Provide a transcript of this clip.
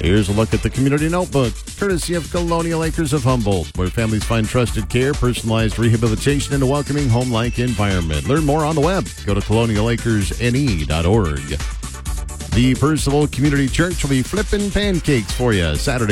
Here's a look at the Community Notebook, courtesy of Colonial Acres of Humboldt, where families find trusted care, personalized rehabilitation, and a welcoming home-like environment. Learn more on the web. Go to colonialacresne.org. The Percival Community Church will be flipping pancakes for you Saturday,